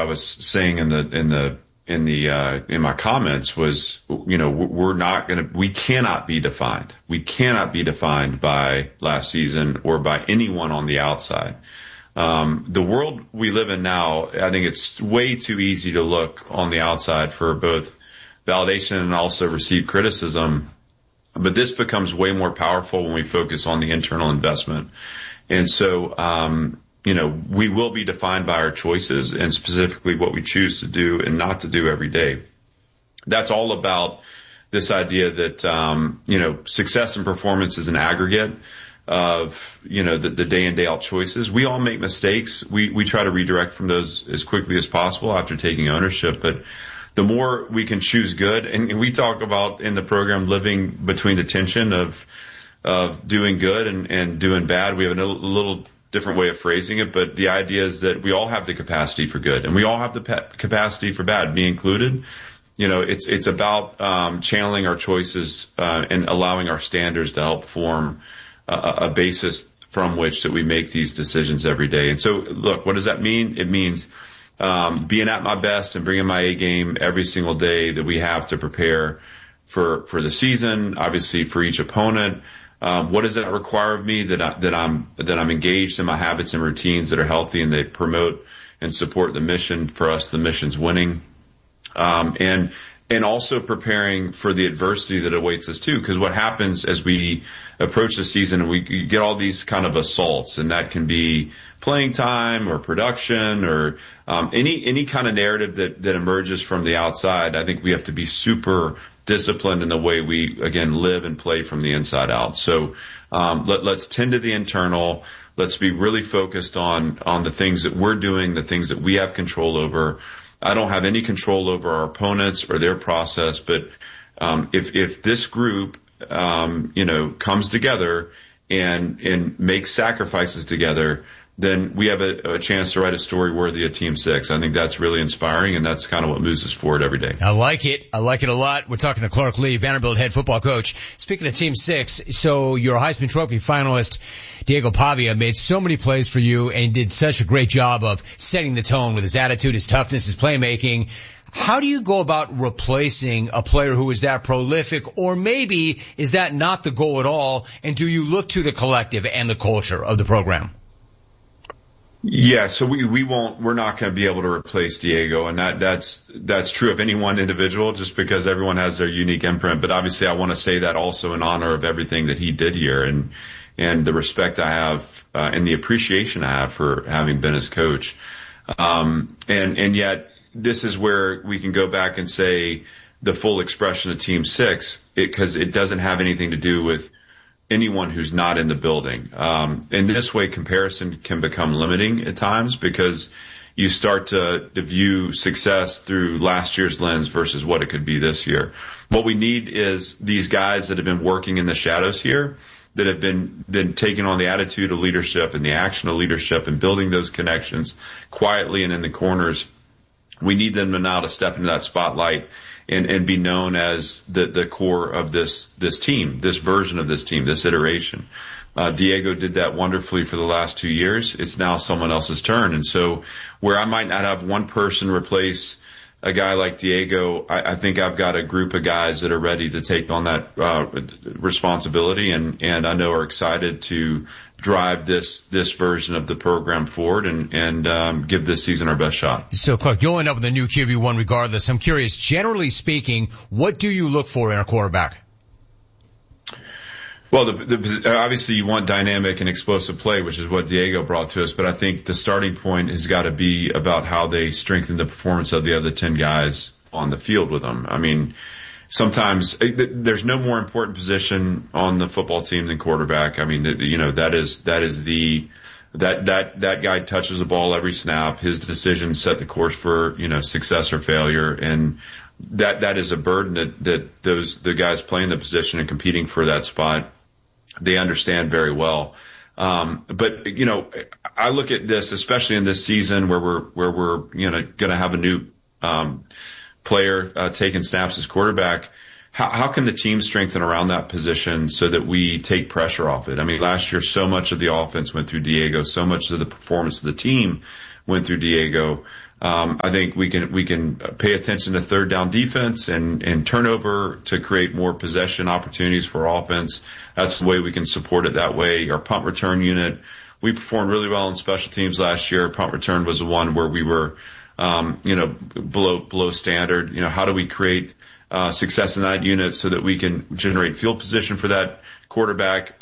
I was saying in my comments was, we cannot be defined. We cannot be defined by last season or by anyone on the outside. The world we live in now, I think it's way too easy to look on the outside for both validation and also receive criticism. But this becomes way more powerful when we focus on the internal investment. And so, we will be defined by our choices and specifically what we choose to do and not to do every day. That's all about this idea that, success and performance is an aggregate of, the day in, day out choices. We all make mistakes. We try to redirect from those as quickly as possible after taking ownership. But the more we can choose good, and we talk about in the program living between the tension of doing good and doing bad. We have a little different way of phrasing it, but the idea is that we all have the capacity for good and we all have the capacity for bad, me included. It's about channeling our choices and allowing our standards to help form a basis from which that we make these decisions every day. And so, look, what does that mean? It means being at my best and bringing my A game every single day that we have to prepare for the season, obviously for each opponent. What does that require of me? That I'm engaged in my habits and routines that are healthy and they promote and support the mission. For us, the mission's winning. And also preparing for the adversity that awaits us too. Because what happens as we approach the season and we get all these kind of assaults, and that can be playing time or production or any kind of narrative that emerges from the outside. I think we have to be super disciplined in the way we, again, live and play from the inside out. So let's tend to the internal. Let's be really focused on the things that we're doing, the things that we have control over. I don't have any control over our opponents or their process, but if this group comes together and makes sacrifices together, then we have a chance to write a story worthy of Team 6. I think that's really inspiring, and that's kind of what moves us forward every day. I like it. I like it a lot. We're talking to Clark Lea, Vanderbilt head football coach. Speaking of Team 6, so your Heisman Trophy finalist, Diego Pavia, made so many plays for you and did such a great job of setting the tone with his attitude, his toughness, his playmaking. How do you go about replacing a player who is that prolific, or maybe is that not the goal at all, and do you look to the collective and the culture of the program? Yeah, so we're not going to be able to replace Diego, and that's true of any one individual, just because everyone has their unique imprint. But obviously, I want to say that also in honor of everything that he did here, and the respect I have and the appreciation I have for having been his coach. And yet, this is where we can go back and say the full expression of Team 6, because it doesn't have anything to do with anyone who's not in the building. In this way, comparison can become limiting at times, because you start to view success through last year's lens versus what it could be this year. What we need is these guys that have been working in the shadows here, that have been taking on the attitude of leadership and the action of leadership and building those connections quietly and in the corners. We need them now to step into that spotlight and be known as the core of this team, this version of this team, this iteration. Diego did that wonderfully for the last 2 years. It's now someone else's turn. And so where I might not have one person replace a guy like Diego, I think I've got a group of guys that are ready to take on that responsibility, and I know are excited to drive this version of the program forward and give this season our best shot. So, Clark, you'll end up with a new QB1 regardless. I'm curious, generally speaking, what do you look for in a quarterback? Well, obviously you want dynamic and explosive play, which is what Diego brought to us. But I think the starting point has got to be about how they strengthen the performance of the other 10 guys on the field with them. I mean, sometimes there's no more important position on the football team than quarterback. I mean, that guy touches the ball every snap. His decisions set the course for, success or failure. And that is a burden that the guys playing the position and competing for that spot, they understand very well. But I look at this, especially in this season where we're going to have a new player taking snaps as quarterback. how can the team strengthen around that position so that we take pressure off it? I mean, last year, so much of the offense went through Diego, so much of the performance of the team went through Diego. I think we can pay attention to third down defense and turnover to create more possession opportunities for offense. That's the way we can support it that way. Our punt return unit, we performed really well in special teams last year. Punt return was the one where we were, below standard. How do we create success in that unit so that we can generate field position for that quarterback?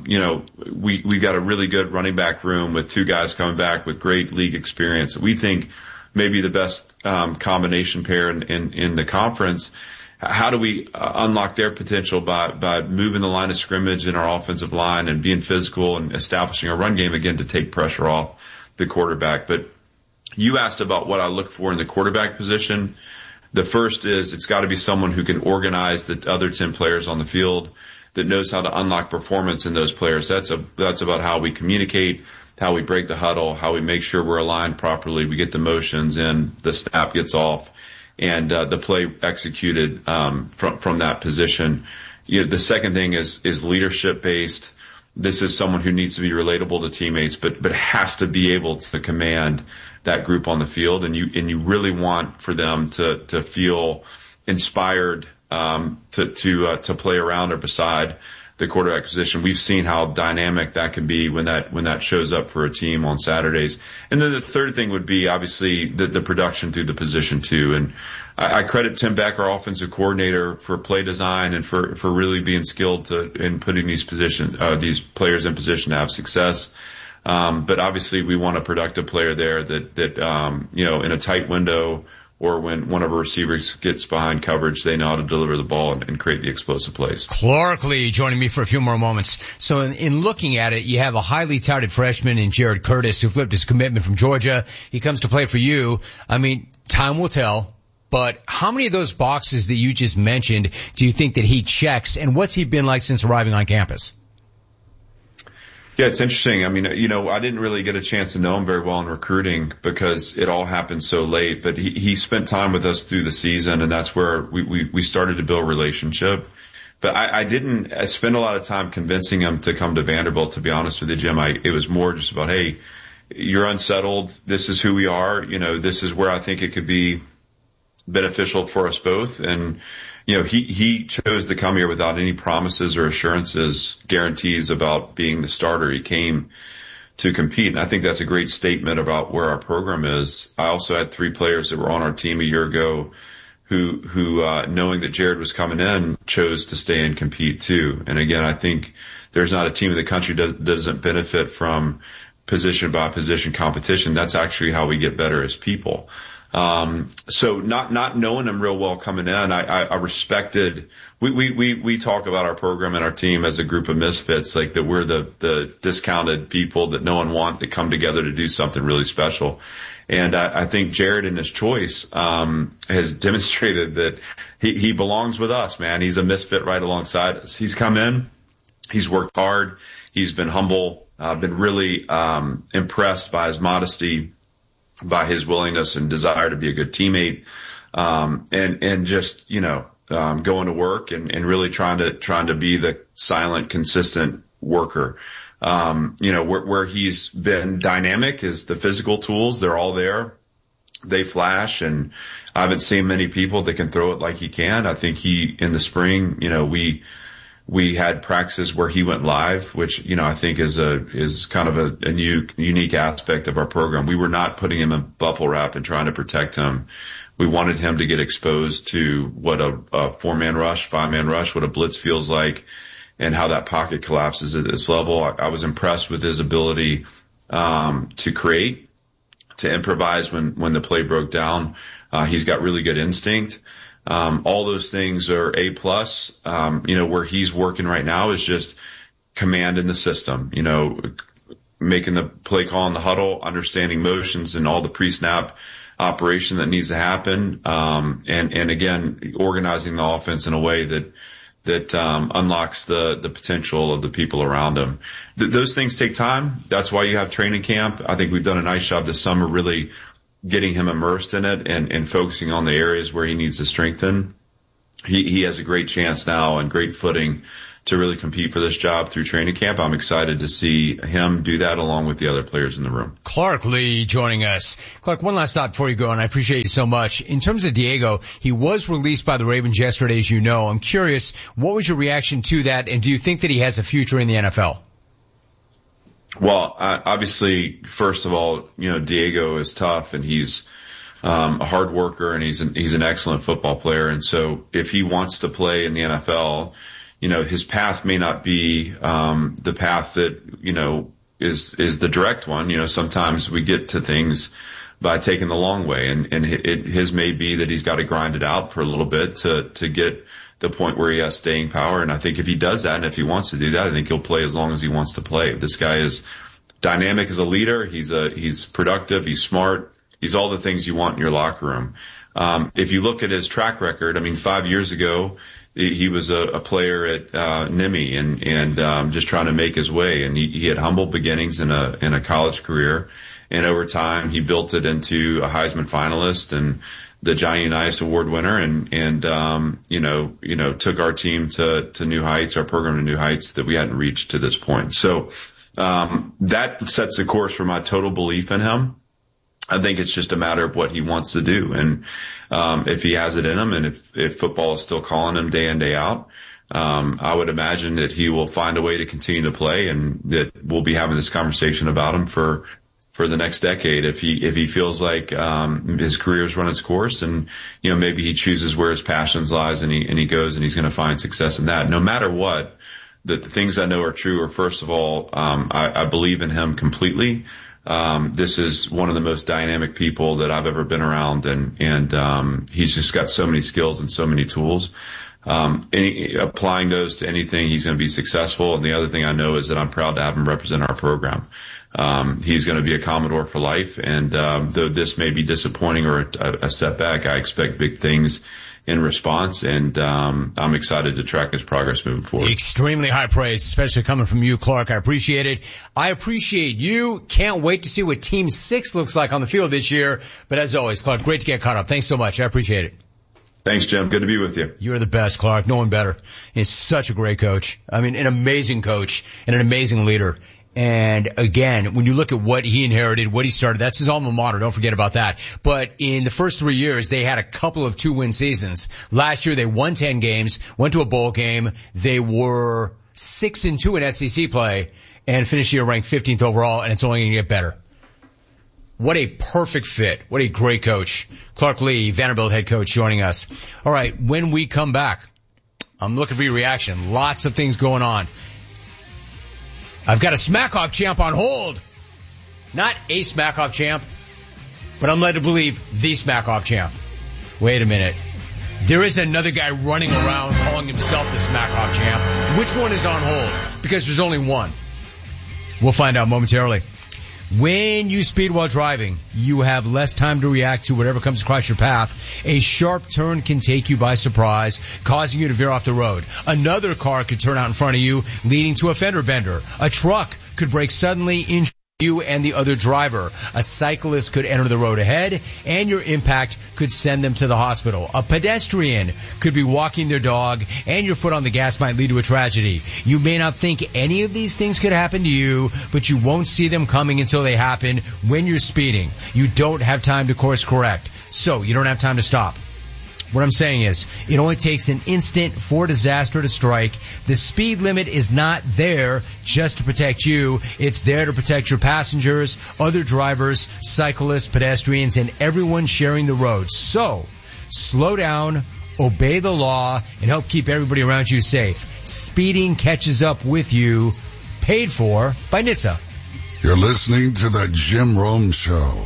We got a really good running back room with two guys coming back with great league experience. We think maybe the best combination pair in the conference. How do we unlock their potential by moving the line of scrimmage in our offensive line and being physical and establishing a run game again to take pressure off the quarterback? But you asked about what I look for in the quarterback position. The first is it's got to be someone who can organize the other 10 players on the field, that knows how to unlock performance in those players. That's about how we communicate, how we break the huddle, how we make sure we're aligned properly, we get the motions in, the snap gets off, and the play executed from that position. The second thing is leadership based. This is someone who needs to be relatable to teammates, but has to be able to command that group on the field, and you really want for them to feel inspired to play around or beside the quarterback position. We've seen how dynamic that can be when that shows up for a team on Saturdays. And then the third thing would be obviously the production through the position too. And I credit Tim Beck, our offensive coordinator, for play design and for really being skilled in putting these players in position to have success. But obviously we want a productive player there that in a tight window, or when one of our receivers gets behind coverage, they know how to deliver the ball and create the explosive plays. Clark Lee joining me for a few more moments. So in looking at it, you have a highly touted freshman in Jared Curtis who flipped his commitment from Georgia. He comes to play for you. I mean, time will tell. But how many of those boxes that you just mentioned do you think that he checks, and what's he been like since arriving on campus? Yeah, it's interesting. I mean, I didn't really get a chance to know him very well in recruiting because it all happened so late, but he spent time with us through the season, and that's where we started to build a relationship. But I didn't spend a lot of time convincing him to come to Vanderbilt, to be honest with you, Jim. It was more just about, hey, you're unsettled. This is who we are. This is where I think it could be beneficial for us both. And he chose to come here without any promises or assurances, guarantees about being the starter. He came to compete, and I think that's a great statement about where our program is. I also had 3 players that were on our team a year ago who knowing that Jared was coming in, chose to stay and compete too. And again, I think there's not a team in the country that doesn't benefit from position by position competition. That's actually how we get better as people. So not knowing him real well coming in, I respected, we talk about our program and our team as a group of misfits, like that we're the discounted people that no one wants to come together to do something really special. And I think Jared in his choice, has demonstrated that he belongs with us, man. He's a misfit right alongside us. He's come in, he's worked hard, he's been humble, been really, impressed by his modesty, by his willingness and desire to be a good teammate, and just, going to work and really trying to be the silent, consistent worker. Where he's been dynamic is the physical tools. They're all there. They flash, and I haven't seen many people that can throw it like he can. I think in the spring, we had practices where he went live, which, I think is kind of a unique aspect of our program. We were not putting him in bubble wrap and trying to protect him. We wanted him to get exposed to what a 4-man rush, 5-man rush, what a blitz feels like, and how that pocket collapses at this level. I was impressed with his ability, to create, to improvise when the play broke down. He's got really good instinct. All those things are A+. Where he's working right now is just command in the system, making the play call in the huddle, understanding motions and all the pre-snap operation that needs to happen. And again, organizing the offense in a way that unlocks the potential of the people around him. Those things take time. That's why you have training camp. I think we've done a nice job this summer really getting him immersed in it and focusing on the areas where he needs to strengthen. he has a great chance now and great footing to really compete for this job through training camp. I'm excited to see him do that along with the other players in the room. Clark Lea joining us. Clark, one last thought before you go, and I appreciate you so much. In terms of Diego, he was released by the Ravens yesterday, as you know. I'm curious, what was your reaction to that, and do you think that he has a future in the NFL? Well, obviously, first of all, Diego is tough, and he's a hard worker, and he's an excellent football player. And so if he wants to play in the NFL, his path may not be the path that, is the direct one. Sometimes we get to things by taking the long way, and his may be that he's got to grind it out for a little bit to get the point where he has staying power. And I think if he does that, and if he wants to do that, I think he'll play as long as he wants to play. This guy is dynamic as a leader. He's productive. He's smart. He's all the things you want in your locker room. If you look at his track record, 5 years ago, he was a player at Nimi and just trying to make his way, and he had humble beginnings in a college career, and over time he built it into a Heisman finalist and the Johnny Unitas Award winner, and took our team to new heights, our program to new heights that we hadn't reached to this point. So that sets the course for my total belief in him. I think it's just a matter of what he wants to do. And if he has it in him, and if football is still calling him day in, day out, I would imagine that he will find a way to continue to play, and that we'll be having this conversation about him for the next decade. If he feels like his career's run its course, and maybe he chooses where his passions lies, and he goes and he's going to find success in that. No matter what, the things I know are true are, first of all, I believe in him completely. This is one of the most dynamic people that I've ever been around, and he's just got so many skills and so many tools. Applying those to anything, he's going to be successful. And the other thing I know is that I'm proud to have him represent our program. He's going to be a Commodore for life, and though this may be disappointing or a setback, I expect big things in response, and I'm excited to track his progress moving forward. Extremely high praise, especially coming from you, Clark. I appreciate it. I appreciate you. Can't wait to see what Team 6 looks like on the field this year. But as always, Clark, great to get caught up. Thanks so much. I appreciate it. Thanks, Jim. Good to be with you. You're the best, Clark. No one better. He's such a great coach. An amazing coach and an amazing leader. And again, when you look at what he inherited, what he started, that's his alma mater. Don't forget about that. But in the first 3 years, they had a couple of 2-win seasons. Last year, they won 10 games, went to a bowl game. They were 6-2 in SEC play and finished the year ranked 15th overall, and it's only going to get better. What a perfect fit. What a great coach. Clark Lea, Vanderbilt head coach, joining us. All right, when we come back, I'm looking for your reaction. Lots of things going on. I've got a Smack-Off champ on hold. Not a Smack-Off champ, but I'm led to believe the Smack-Off champ. Wait a minute. There is another guy running around calling himself the Smack-Off champ. Which one is on hold? Because there's only one. We'll find out momentarily. When you speed while driving, you have less time to react to whatever comes across your path. A sharp turn can take you by surprise, causing you to veer off the road. Another car could turn out in front of you, leading to a fender bender. A truck could brake suddenly, injure you and the other driver. A cyclist could enter the road ahead, and your impact could send them to the hospital. A pedestrian could be walking their dog, and your foot on the gas might lead to a tragedy. You may not think any of these things could happen to you, but you won't see them coming until they happen when you're speeding. You don't have time to course correct, so you don't have time to stop. What I'm saying is, it only takes an instant for disaster to strike. The speed limit is not there just to protect you. It's there to protect your passengers, other drivers, cyclists, pedestrians, and everyone sharing the road. So, slow down, obey the law, and help keep everybody around you safe. Speeding catches up with you. Paid for by NHTSA. You're listening to the Jim Rome Show.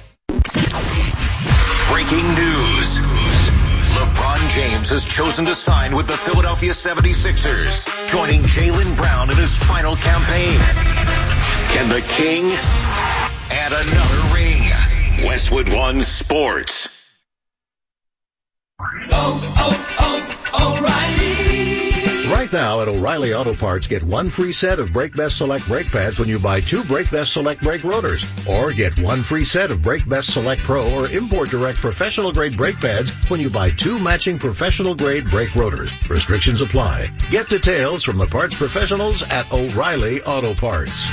Breaking news. LeBron James has chosen to sign with the Philadelphia 76ers, joining Jaylen Brown in his final campaign. Can the King add another ring? Westwood One Sports. O'Reilly. Right Right now at O'Reilly Auto Parts, get one free set of Brake Best Select brake pads when you buy 2 Brake Best Select brake rotors. Or get one free set of Brake Best Select Pro or Import Direct professional grade brake pads when you buy 2 matching professional grade brake rotors. Restrictions apply. Get details from the parts professionals at O'Reilly Auto Parts.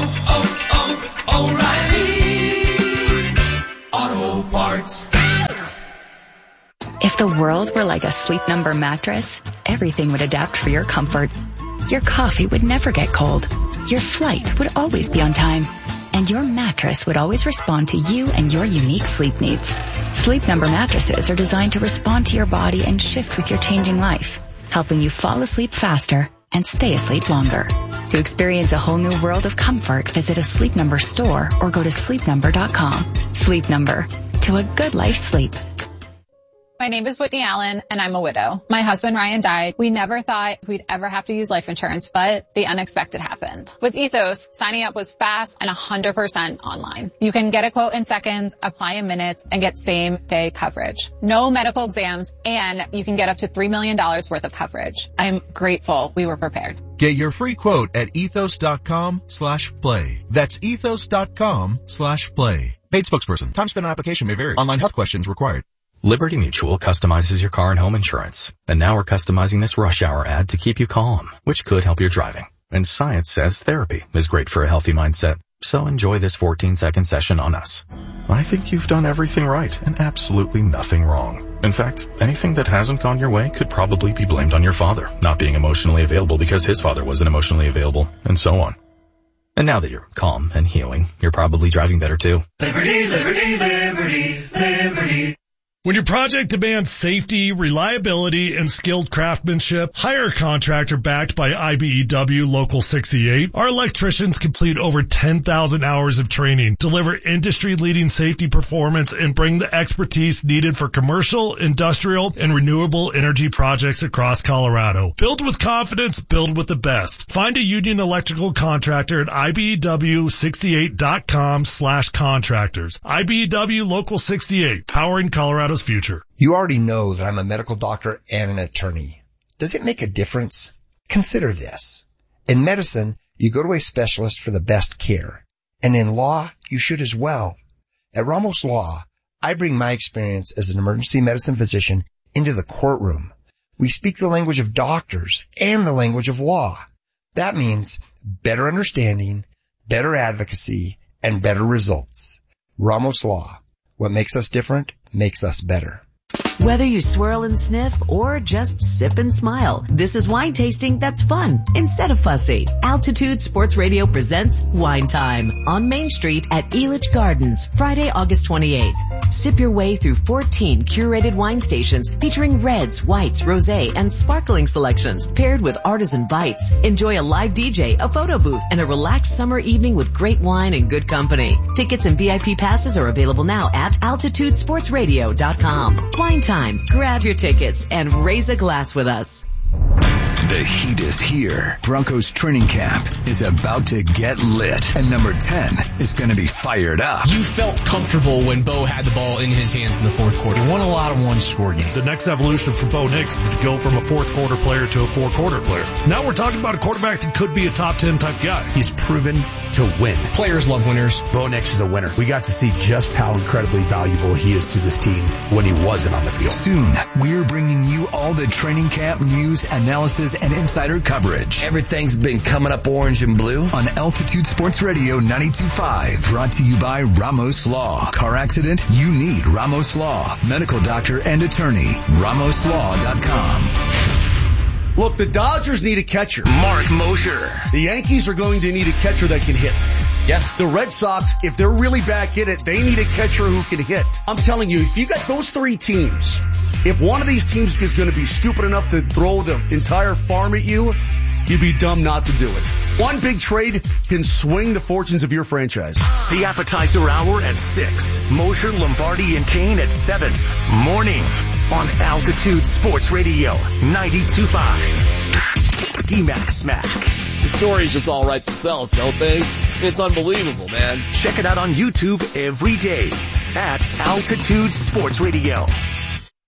O'Reilly Auto Parts. If the world were like a Sleep Number mattress, everything would adapt for your comfort. Your coffee would never get cold. Your flight would always be on time. And your mattress would always respond to you and your unique sleep needs. Sleep Number mattresses are designed to respond to your body and shift with your changing life, helping you fall asleep faster and stay asleep longer. To experience a whole new world of comfort, visit a Sleep Number store or go to sleepnumber.com. Sleep Number. To a good life's sleep. My name is Whitney Allen, and I'm a widow. My husband, Ryan, died. We never thought we'd ever have to use life insurance, but the unexpected happened. With Ethos, signing up was fast and 100% online. You can get a quote in seconds, apply in minutes, and get same-day coverage. No medical exams, and you can get up to $3 million worth of coverage. I'm grateful we were prepared. Get your free quote at ethos.com/play. That's ethos.com/play. Paid spokesperson. Time spent on application may vary. Online health questions required. Liberty Mutual customizes your car and home insurance. And now we're customizing this rush hour ad to keep you calm, which could help your driving. And science says therapy is great for a healthy mindset. So enjoy this 14-second session on us. I think you've done everything right and absolutely nothing wrong. In fact, anything that hasn't gone your way could probably be blamed on your father not being emotionally available because his father wasn't emotionally available, and so on. And now that you're calm and healing, you're probably driving better too. Liberty, liberty, liberty, liberty. When your project demands safety, reliability, and skilled craftsmanship, hire a contractor backed by IBEW Local 68. Our electricians complete over 10,000 hours of training, deliver industry-leading safety performance, and bring the expertise needed for commercial, industrial, and renewable energy projects across Colorado. Build with confidence, build with the best. Find a union electrical contractor at IBEW68.com/contractors. IBEW Local 68, powering Colorado's future. You already know that I'm a medical doctor and an attorney. Does it make a difference? Consider this. In medicine, you go to a specialist for the best care. And in law, you should as well. At Ramos Law, I bring my experience as an emergency medicine physician into the courtroom. We speak the language of doctors and the language of law. That means better understanding, better advocacy, and better results. Ramos Law. What makes us different makes us better. Whether you swirl and sniff or just sip and smile, this is wine tasting that's fun instead of fussy. Altitude Sports Radio presents Wine Time on Main Street at Elitch Gardens, Friday, August 28th. Sip your way through 14 curated wine stations featuring reds, whites, rosé, and sparkling selections paired with artisan bites. Enjoy a live DJ, a photo booth, and a relaxed summer evening with great wine and good company. Tickets and VIP passes are available now at altitudesportsradio.com. Wine Time. Grab your tickets and raise a glass with us. The heat is here. Broncos training camp is about to get lit. And number 10 is going to be fired up. You felt comfortable when Bo had the ball in his hands in the fourth quarter. He won a lot of one-score games. The next evolution for Bo Nix is to go from a fourth quarter player to a four-quarter player. Now we're talking about a quarterback that could be a top 10 type guy. He's proven to win. Players love winners. Bo Nix is a winner. We got to see just how incredibly valuable he is to this team when he wasn't on the field. Soon, we're bringing you all the training camp news, analysis, and insider coverage. Everything's been coming up orange and blue on Altitude Sports Radio 92.5. Brought to you by Ramos Law. Car accident? You need Ramos Law. Medical doctor and attorney. RamosLaw.com. Look, the Dodgers need a catcher. Mark Mosher. The Yankees are going to need a catcher that can hit. Yeah. The Red Sox, if they're really back in it, they need a catcher who can hit. I'm telling you, if you got those three teams, if one of these teams is going to be stupid enough to throw the entire farm at you, you'd be dumb not to do it. One big trade can swing the fortunes of your franchise. The Appetizer Hour at 6. Mosher, Lombardi, and Kane at 7. Mornings on Altitude Sports Radio 92.5. D-Mac Smack. The stories just all write themselves, don't they? It's unbelievable, man. Check it out on YouTube every day at Altitude Sports Radio.